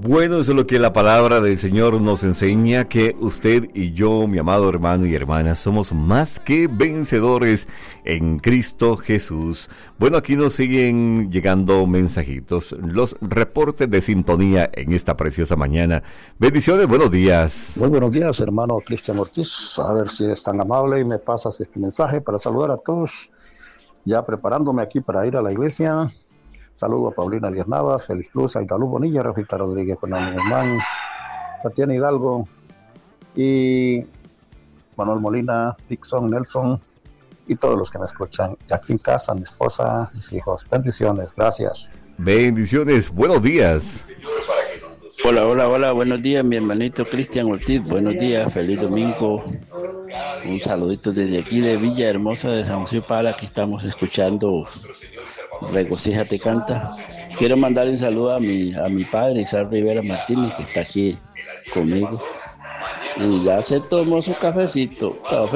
Bueno, eso es lo que la palabra del Señor nos enseña, que usted y yo, mi amado hermano y hermana, somos más que vencedores en Cristo Jesús. Bueno, aquí nos siguen llegando mensajitos, los reportes de sintonía en esta preciosa mañana. Bendiciones, buenos días. Muy buenos días, hermano Cristian Ortiz. A ver si eres tan amable y me pasas este mensaje para saludar a todos. Ya preparándome aquí para ir a la iglesia. Saludo a Paulina Díaz Nava, Félix Cruz, Aidalú Bonilla, Rafita Rodríguez, Fernando Guzmán, Tatiana Hidalgo y Manuel Molina, Dixon, Nelson y todos los que me escuchan. Y aquí en casa, mi esposa, mis hijos. Bendiciones, gracias. Bendiciones, buenos días. Hola, buenos días, mi hermanito Cristian Ortiz, buenos días, feliz domingo. Un saludito desde aquí de Villa Hermosa de San José Pala, que estamos escuchando Regocíjate Canta. Quiero mandar un saludo a mi padre, Isaac Rivera Martínez, que está aquí conmigo. Y ya se tomó su cafecito.